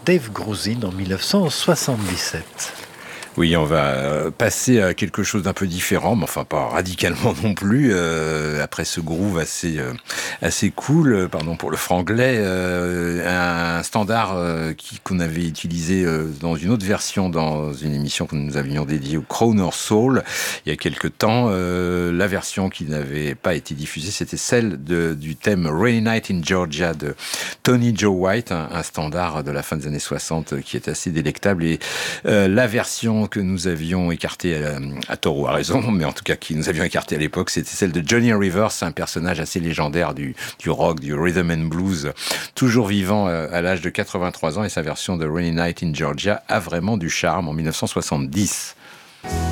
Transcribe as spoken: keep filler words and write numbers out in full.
Dave Grusin en mille neuf cent soixante-dix-sept. Oui, on va passer à quelque chose d'un peu différent, mais enfin pas radicalement non plus. Euh, après ce groove assez euh, assez cool, pardon pour le franglais, euh, un standard euh, qui, qu'on avait utilisé euh, dans une autre version, dans une émission que nous avions dédiée au Croner Soul il y a quelque temps. Euh, la version qui n'avait pas été diffusée, c'était celle de, du thème Rainy Night in Georgia de Tony Joe White, un, un standard de la fin des années soixante qui est assez délectable. Et euh, la version que nous avions écarté à, à tort ou à raison, mais en tout cas qui nous avions écarté à l'époque, c'était celle de Johnny Rivers, un personnage assez légendaire du, du rock, du rhythm and blues, toujours vivant à l'âge de quatre-vingt-trois ans, et sa version de Rainy Night in Georgia a vraiment du charme en mille neuf cent soixante-dix.